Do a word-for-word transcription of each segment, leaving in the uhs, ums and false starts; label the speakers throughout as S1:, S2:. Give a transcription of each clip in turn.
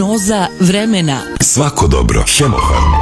S1: Prognoza vremena.
S2: Svako dobro. Hemofarm.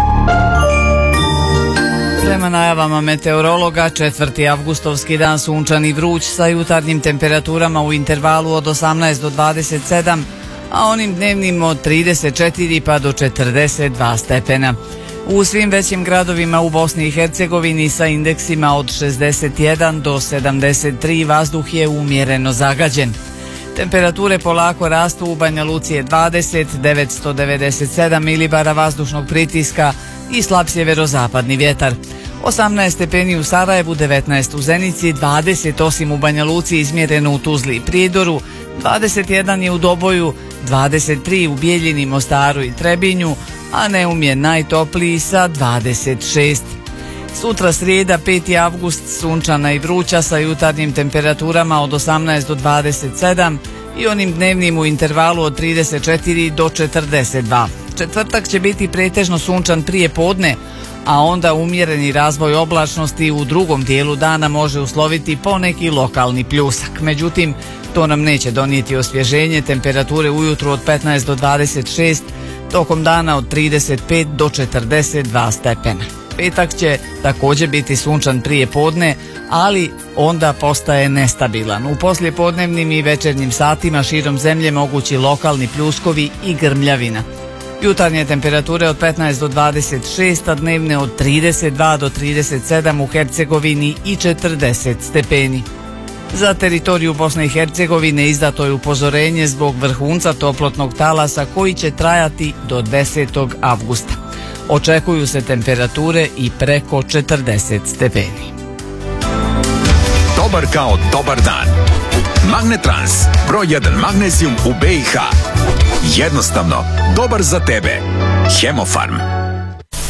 S3: Prema najavama meteorologa, četvrti avgustovski dan sunčan i vruć sa jutarnjim temperaturama u intervalu od osamnaest do dvadeset sedam, a onim dnevnim od trideset četiri pa do četrdeset dva stepena. U svim većim gradovima u Bosni i Hercegovini sa indeksima od šezdeset jedan do sedamdeset tri vazduh je umjereno zagađen. Temperature polako rastu, u Banja Luci je dvadeset, devetsto devedeset sedam milibara vazdušnog pritiska i slab sjeverozapadni vjetar. osamnaest stepeni u Sarajevu, devetnaest u Zenici, dvadeset osam u Banja Luci izmjereno u Tuzli i Prijedoru, dvadeset jedan je u Doboju, dvadeset tri u Bijeljini, Mostaru i Trebinju, a Neum je najtopliji sa dvadeset šest. Sutra srijeda, peti avgust, sunčana i vruća sa jutarnjim temperaturama od osamnaest do dvadeset sedam i onim dnevnim u intervalu od trideset četiri do četrdeset dva. Četvrtak će biti pretežno sunčan prije podne, a onda umjereni razvoj oblačnosti u drugom dijelu dana može usloviti poneki lokalni pljusak. Međutim, to nam neće donijeti osvježenje, temperature ujutru od petnaest do dvadeset šest, tokom dana od trideset pet do četrdeset dva stepena. Petak će također biti sunčan prije podne, ali onda postaje nestabilan. U poslijepodnevnim i večernjim satima širom zemlje mogući lokalni pljuskovi i grmljavina. Jutarnje temperature od petnaest do dvadeset šest, a dnevne od trideset dva do trideset sedam u Hercegovini i četrdeset stepeni. Za teritoriju Bosne i Hercegovine izdato je upozorenje zbog vrhunca toplotnog talasa koji će trajati do desetog avgusta. Očekuju se temperature i preko četrdeset stepeni.
S2: Dobar kao dobar dan. Magnetrans, broj jedan magnezijum u B i H. Jednostavno, dobar za tebe. Hemofarm.